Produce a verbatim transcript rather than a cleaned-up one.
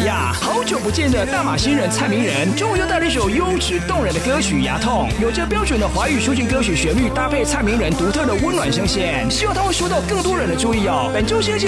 下，好久不见的大马新人蔡明仁，终于又带了一首优质动人的歌曲《牙痛》，有着标准的华语抒情歌曲旋律，搭配蔡明仁独特的温暖声线，希望他会收到更多人的注意哦。本周先见。